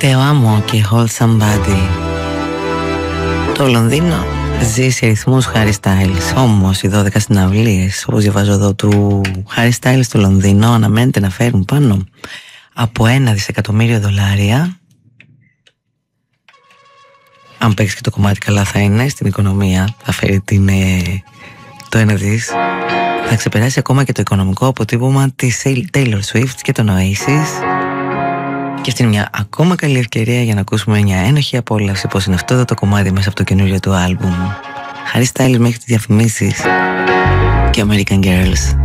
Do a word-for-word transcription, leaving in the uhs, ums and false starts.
Te amo και Hold Somebody. Το Λονδίνο ζει σε ρυθμούς Harry Styles. Όμως οι δώδεκα συναυλίες, όπως διαβάζω εδώ, του Harry Styles στο Λονδίνο αναμένεται να φέρουν πάνω από ένα δισεκατομμύριο δολάρια. Αν παίξει και το κομμάτι καλά θα είναι στην οικονομία, θα φέρει την, ε, το ένα δις. Θα ξεπεράσει ακόμα και το οικονομικό αποτύπωμα της Taylor Swift και των Oasis. Και αυτή είναι μια ακόμα καλή ευκαιρία για να ακούσουμε μια ένοχη απόλαυση, πως είναι αυτό εδώ το κομμάτι μέσα από το καινούριο του άλμπουμ. Harry Styles μέχρι τις διαφημίσεις και American Girls.